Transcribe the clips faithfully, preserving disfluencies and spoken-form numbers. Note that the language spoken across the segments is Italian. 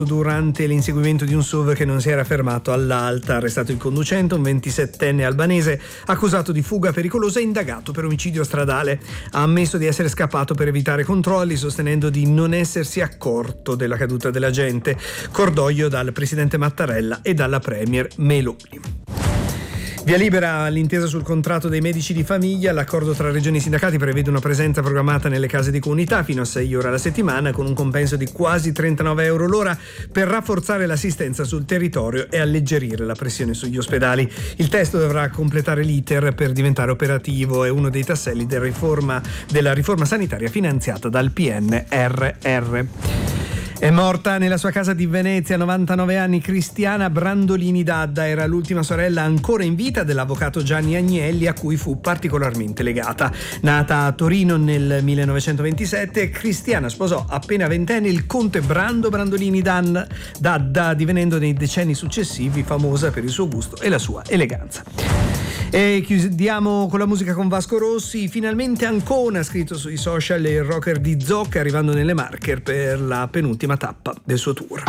durante l'inseguimento di un S U V che non si era fermato all'alta. Arrestato il conducente, un ventisettenne albanese accusato di fuga pericolosa e indagato per omicidio stradale. Ha ammesso di essere scappato per evitare controlli, sostenendo di non essersi accorto della caduta della gente. Cordoglio dal presidente Mattarella e dalla premier Meloni. Via libera all'intesa sul contratto dei medici di famiglia. L'accordo tra regioni e sindacati prevede una presenza programmata nelle case di comunità fino a sei ore alla settimana, con un compenso di quasi trentanove euro l'ora, per rafforzare l'assistenza sul territorio e alleggerire la pressione sugli ospedali. Il testo dovrà completare l'iter per diventare operativo. È uno dei tasselli della riforma, della riforma sanitaria finanziata dal P N R R. È morta nella sua casa di Venezia, novantanove anni, Cristiana Brandolini D'Adda. Era l'ultima sorella ancora in vita dell'avvocato Gianni Agnelli, a cui fu particolarmente legata. Nata a Torino nel millenovecentoventisette, Cristiana sposò appena ventenne il conte Brando Brandolini D'Adda, divenendo nei decenni successivi famosa per il suo gusto e la sua eleganza. E chiudiamo con la musica con Vasco Rossi. Finalmente Ancona, ha scritto sui social il rocker di Zocca, arrivando nelle Marche per la penultima tappa del suo tour.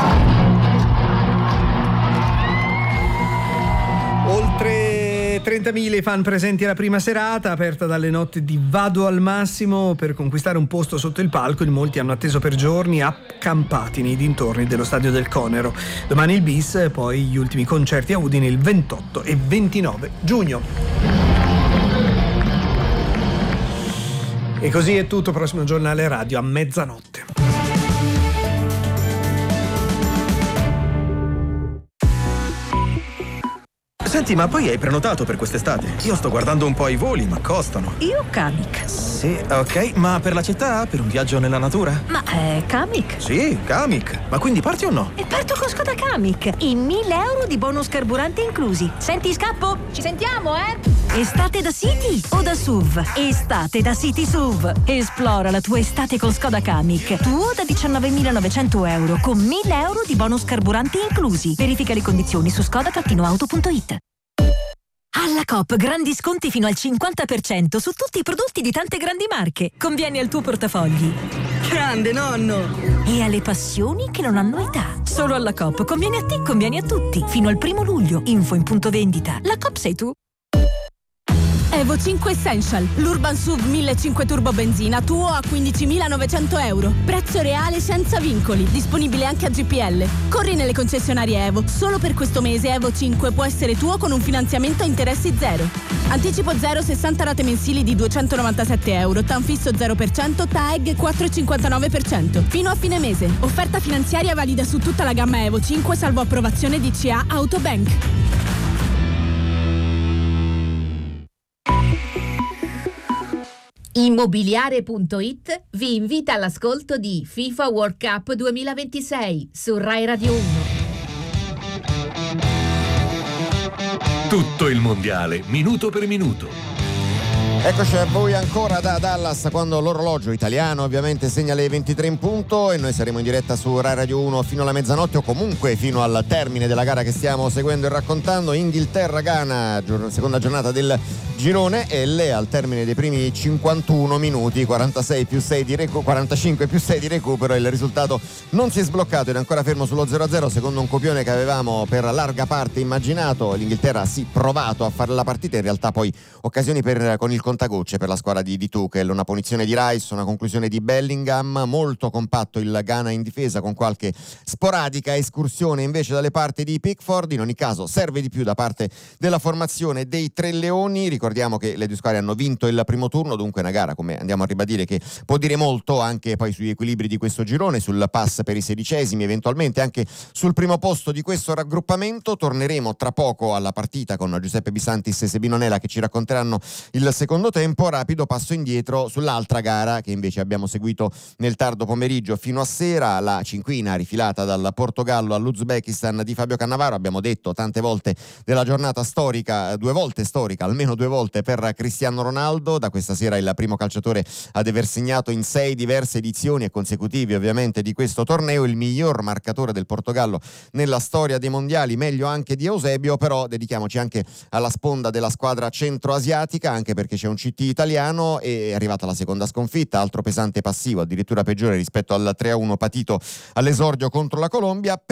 Oltre trentamila i fan presenti alla prima serata, aperta dalle notti di Vado al Massimo. Per conquistare un posto sotto il palco, in molti hanno atteso per giorni accampati nei dintorni dello stadio del Conero. Domani il bis, poi gli ultimi concerti a Udine il ventotto e ventinove giugno. E così è tutto, prossimo giornale radio a mezzanotte. Senti, ma poi hai prenotato per quest'estate? Io sto guardando un po' i voli, ma costano. Io Kamiq. Sì, ok, ma per la città? Per un viaggio nella natura? Ma è Kamiq? Sì, Kamiq. Ma quindi parti o no? E parto con Skoda Kamiq. I mille euro di bonus carburante inclusi. Senti, scappo? Ci sentiamo, eh? Estate da City o da S U V? Estate da City S U V. Esplora la tua estate con Skoda Kamiq. Tuo da diciannovemilanovecento euro con mille euro di bonus carburante inclusi. Verifica le condizioni su skoda auto punto it. Alla Coop grandi sconti fino al cinquanta per cento su tutti i prodotti di tante grandi marche. Conviene al tuo portafogli. Grande nonno! E alle passioni che non hanno età. Solo alla Coop conviene a te, conviene a tutti. Fino al primo luglio. Info in punto vendita. La Coop sei tu. Evo cinque Essential, l'Urban S U V millecinquecento Turbo Benzina, tuo a quindicimilanovecento euro. Prezzo reale senza vincoli, disponibile anche a G P L. Corri nelle concessionarie Evo. Solo per questo mese Evo cinque può essere tuo con un finanziamento a interessi zero. Anticipo zero, sessanta rate mensili di duecentonovantasette euro, TAN fisso zero per cento, T A E G quattro virgola cinquantanove per cento. Fino a fine mese. Offerta finanziaria valida su tutta la gamma Evo cinque, salvo approvazione D C A Autobank. Immobiliare punto it vi invita all'ascolto di FIFA World Cup duemilaventisei su Rai Radio uno. Tutto il mondiale, minuto per minuto. Eccoci a voi ancora da Dallas, quando l'orologio italiano ovviamente segna le ventitré in punto, e noi saremo in diretta su Rai Radio uno fino alla mezzanotte, o comunque fino al termine della gara che stiamo seguendo e raccontando. Inghilterra-Ghana, seconda giornata del girone, e L al termine dei primi cinquantuno minuti, quarantasei più sei di recu- quarantacinque più sei di recupero, il risultato non si è sbloccato ed è ancora fermo sullo zero a zero, secondo un copione che avevamo per larga parte immaginato. L'Inghilterra ha sì provato a fare la partita, in realtà poi occasioni per, con il contagocce per la squadra di, di Tuchel, una punizione di Rice, una conclusione di Bellingham, molto compatto il Ghana in difesa, con qualche sporadica escursione invece dalle parti di Pickford. In ogni caso serve di più da parte della formazione dei Tre Leoni. Ricordiamo che le due squadre hanno vinto il primo turno, dunque una gara, come andiamo a ribadire, che può dire molto anche poi sugli equilibri di questo girone, sul pass per i sedicesimi, eventualmente anche sul primo posto di questo raggruppamento. Torneremo tra poco alla partita con Giuseppe Bisantis e Sebino Nela, che ci racconteranno il secondo tempo. Rapido passo indietro sull'altra gara che invece abbiamo seguito nel tardo pomeriggio fino a sera, la cinquina rifilata dal Portogallo all'Uzbekistan di Fabio Cannavaro. Abbiamo detto tante volte della giornata storica, due volte storica, almeno due volte per Cristiano Ronaldo. Da questa sera il primo calciatore ad aver segnato in sei diverse edizioni e consecutive ovviamente di questo torneo, il miglior marcatore del Portogallo nella storia dei mondiali, meglio anche di Eusebio. Però dedichiamoci anche alla sponda della squadra centroasiatica, anche perché c'è un C T italiano, e è arrivata la seconda sconfitta, altro pesante passivo, addirittura peggiore rispetto al tre a uno patito all'esordio contro la Colombia.